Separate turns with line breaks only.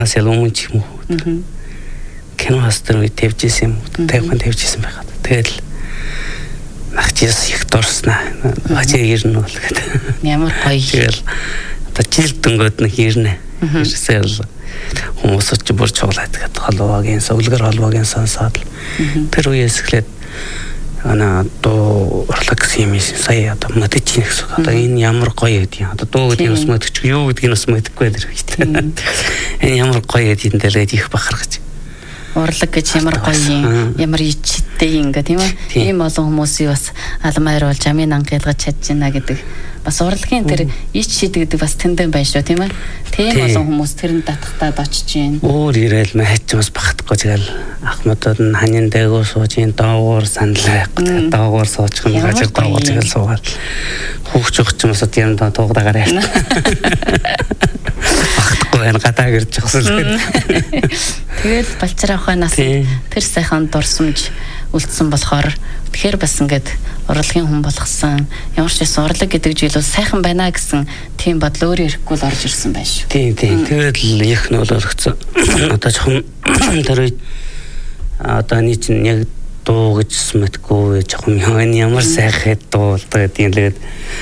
Асэлумын ч юм уу. Кино хастар үе тавьжсэн юм. Тавьхан тавьжсэн байгаад. Тэгэл нахчис их дурснаа. Хачаа ирнэ бол гэдэг.
Ямар гоё.
Тэгэл одоо жил дөнгөд нэг ирнэ. Ирсэл хүмүүс ч бүр чуулаад гэдэг. Холбоогийн зөвлөгөр холбоогийн сонсоод тэр үеэс эхлээд ана дуу орлог юм сая одоо мэдэж чинь гэсэн. Одоо энэ ямар гоё гэдэг юм. Одоо дуу гэдэг нь бас мэдчих юу гэдгийг бас мэдэхгүй байдаг хэрэгтэй. Энэ ямар гоё гэдэг энэ дэлгээд их бахархаж.
Урлаг гэж ямар гоё юм, ямар ичтэй юм гэ тийм ээ. Ийм олон хүмүүсийг бас алмаар болж амын анги ялгаж чадж байна гэдэг. Бас урлагийн тэр ич шийдэг гэдэг бас тэндэн байна шүү тийм ээ. Тийм олон хүмүүс тэрэнд татахтаад очиж байна.
Өөр ирээл мэт бас багтахгүй тэгэл ахмадууд нь ханин дээгүүр сууж ин доогуур санал байхгүй. Доогуур суучих юм гажиг доогуур тэгэл суугаад хүүхч өгч юм бас тийм дуугаагаар яа. Багтахгүй энэ гадаа гэрж зогсол.
Тэгэл балчраа ухаанаас тэр сайхан дурсамж үлдсэн болохоор тэгэхээр бас ингээд урлагийн хүн болгосон. Ямар ч байсан урлаг гэдэг зүйл бол сайхан байна гэсэн тийм бодол өөрөө ирэхгүй л орж ирсэн байна шүү.
Тийм. Тэгэл их нь бол өргөцсөн. Одоо жоохон тэр үед одоо нэг чинь яг дуу гэж мэдгүй жоохон ямар сайхан дуу гэдэг юм лээд